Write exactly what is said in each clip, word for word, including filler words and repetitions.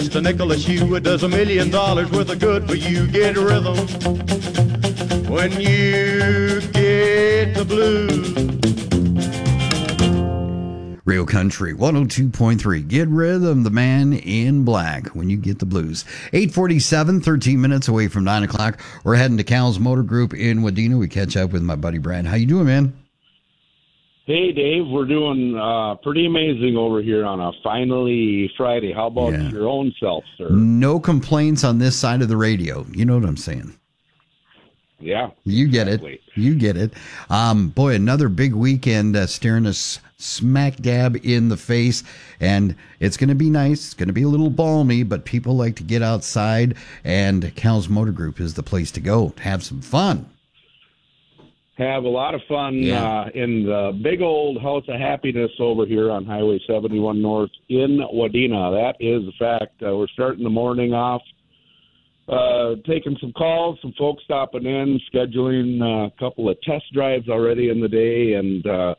It's a nickel a shoe, it does a million dollars worth of good for you. Get rhythm when you get the blues. Real Country one oh two point three. Get Rhythm, the man in black, when you get the blues. eight forty-seven, thirteen minutes away from nine o'clock. We're heading to Cal's Motor Group in Wadena. We catch up with my buddy Brad. How you doing, man? Hey, Dave. We're doing uh, pretty amazing over here on a finally Friday. How about Yeah. your own self, sir? No complaints on this side of the radio. You know what I'm saying? Yeah. You get exactly. it. You get it. Um, boy, another big weekend uh, staring us smack dab in the face. And it's going to be nice. It's going to be a little balmy, but people like to get outside. And Cal's Motor Group is the place to go. Have some fun. Have a lot of fun Yeah. uh, in the big old House of Happiness over here on Highway seventy-one North in Wadena. That is a fact. Uh, we're starting the morning off, uh, taking some calls, some folks stopping in, scheduling uh, a couple of test drives already in the day. And, uh,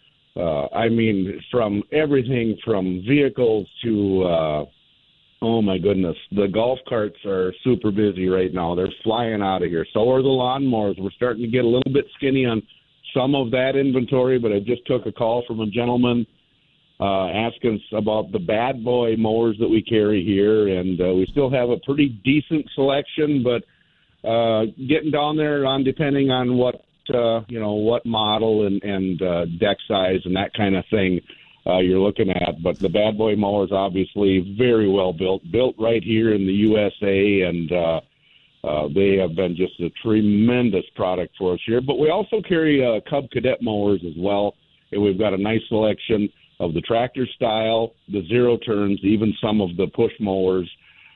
uh, I mean, from everything from vehicles to, uh, oh, my goodness, the golf carts are super busy right now. They're flying out of here. So are the lawnmowers. We're starting to get a little bit skinny on some of that inventory, but I just took a call from a gentleman uh, asking us about the bad boy mowers that we carry here, and uh, we still have a pretty decent selection, but uh, getting down there on depending on what, uh, you know, what model and, and uh, deck size and that kind of thing Uh, you're looking at. But the bad boy mowers, obviously, very well built, built right here in the U S A, and uh, uh, they have been just a tremendous product for us here. But we also carry uh, Cub Cadet mowers as well, and we've got a nice selection of the tractor style, the zero turns, even some of the push mowers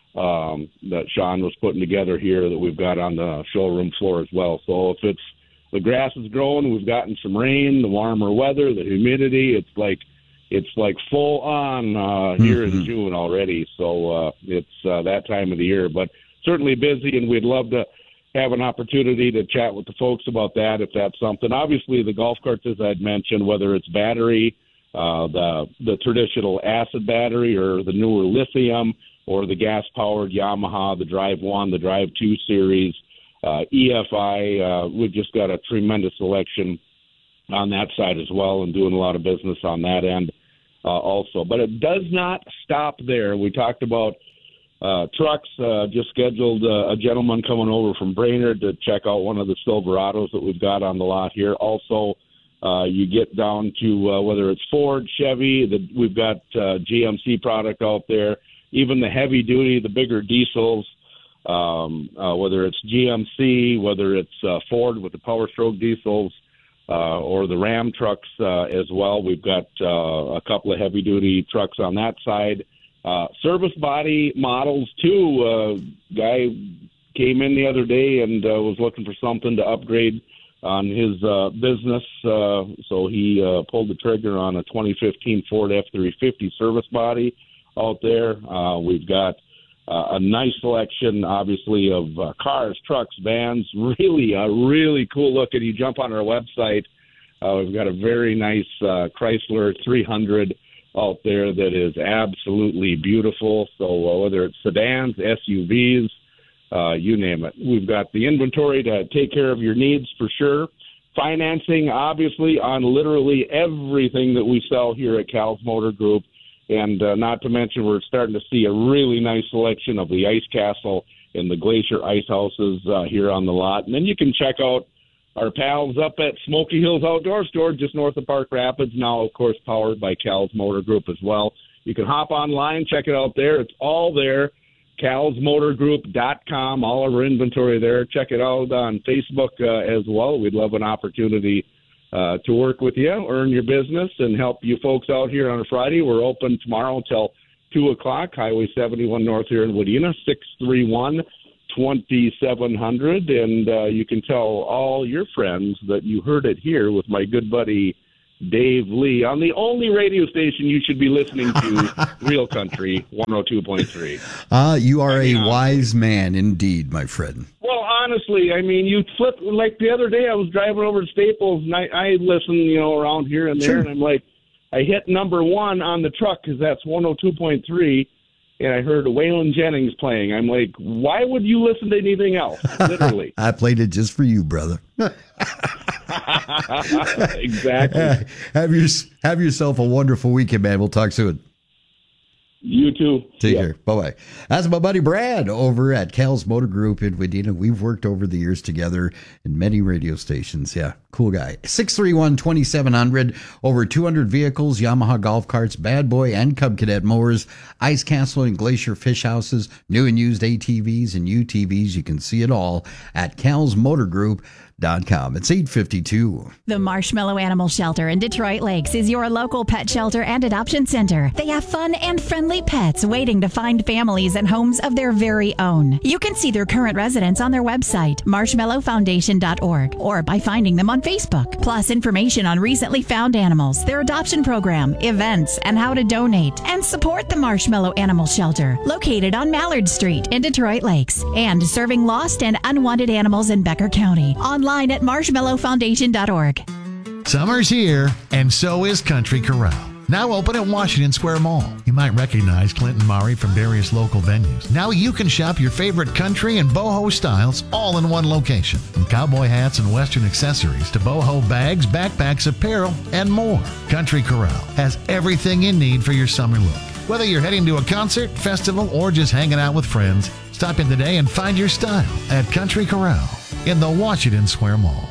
um, that Sean was putting together here that we've got on the showroom floor as well. So if it's the grass is growing, we've gotten some rain, the warmer weather, the humidity, it's like It's like full on uh, here Mm-hmm. in June already, so uh, it's uh, that time of the year. But certainly busy, and we'd love to have an opportunity to chat with the folks about that if that's something. Obviously, the golf carts, as I'd mentioned, whether it's battery, uh, the the traditional acid battery, or the newer lithium, or the gas-powered Yamaha, the Drive One, the Drive Two series, uh, E F I, uh, we've just got a tremendous selection on that side as well, and doing a lot of business on that end. Uh, also, but it does not stop there. We talked about uh, trucks. Uh, just scheduled uh, a gentleman coming over from Brainerd to check out one of the Silverados that we've got on the lot here. Also, uh, you get down to uh, whether it's Ford, Chevy. The, we've got uh, G M C product out there. Even the heavy duty, the bigger diesels. Um, uh, whether it's G M C, whether it's uh, Ford with the Power Stroke diesels. Uh, or the Ram trucks uh, as well. We've got uh, a couple of heavy-duty trucks on that side. Uh, service body models, too. Uh, guy came in the other day and uh, was looking for something to upgrade on his uh, business, uh, so he uh, pulled the trigger on a twenty fifteen Ford F three fifty service body out there. Uh, we've got Uh, a nice selection, obviously, of uh, cars, trucks, vans. Really, uh, really cool looking. You jump on our website. Uh, we've got a very nice uh, Chrysler three hundred out there that is absolutely beautiful. So uh, whether it's sedans, S U Vs, uh, you name it. We've got the inventory to take care of your needs for sure. Financing, obviously, on literally everything that we sell here at Cal's Motor Group. And uh, not to mention, we're starting to see a really nice selection of the Ice Castle and the Glacier Ice Houses uh, here on the lot. And then you can check out our pals up at Smoky Hills Outdoor Store just north of Park Rapids, now, of course, powered by Cal's Motor Group as well. You can hop online, check it out there. It's all there, cals motor group dot com, all of our inventory there. Check it out on Facebook uh, as well. We'd love an opportunity Uh, to work with you, earn your business, and help you folks out here on a Friday. We're open tomorrow until two o'clock, Highway seventy-one North here in Wadena, six three one, two seven zero zero. And uh, you can tell all your friends that you heard it here with my good buddy Dave Lee on the only radio station you should be listening to, Real Country one oh two point three. Ah, uh, you are I mean, a wise man indeed, my friend. Well, honestly, I mean, you flip, like the other day I was driving over to Staples, and I, I listen, you know, around here and there, Sure. and I'm like, I hit number one on the truck because that's one oh two point three, and I heard Waylon Jennings playing. I'm like, why would you listen to anything else? Literally. I played it just for you, brother. Exactly. Have your, have yourself a wonderful weekend, man. We'll talk soon. You too. Take yeah. care. Bye-bye. That's my buddy Brad over at Cal's Motor Group in Wadena. We've worked over the years together in many radio stations. Yeah, cool guy. six three one, two seven zero zero. Over two hundred vehicles, Yamaha golf carts, Bad Boy and Cub Cadet mowers, Ice Castle and Glacier fish houses, new and used A T Vs and U T Vs. You can see it all at Cal's Motor Group. Dot com. It's eight fifty-two. The Marshmallow Animal Shelter in Detroit Lakes is your local pet shelter and adoption center. They have fun and friendly pets waiting to find families and homes of their very own. You can see their current residents on their website, marshmallow foundation dot org, or by finding them on Facebook. Plus information on recently found animals, their adoption program, events, and how to donate and support the Marshmallow Animal Shelter, located on Mallard Street in Detroit Lakes, and serving lost and unwanted animals in Becker County. Online at marshmallow foundation dot org. Summer's here, and so is Country Corral. Now open at Washington Square Mall. You might recognize Clinton Murray from various local venues. Now you can shop your favorite country and boho styles all in one location. From cowboy hats and western accessories to boho bags, backpacks, apparel, and more. Country Corral has everything you need for your summer look. Whether you're heading to a concert, festival, or just hanging out with friends, stop in today and find your style at Country Corral in the Washington Square Mall.